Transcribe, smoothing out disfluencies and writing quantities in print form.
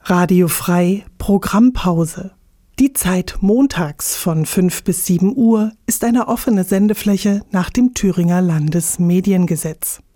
Radio Frei Programmpause. Die Zeit montags von 5 bis 7 Uhr ist eine offene Sendefläche nach dem Thüringer Landesmediengesetz.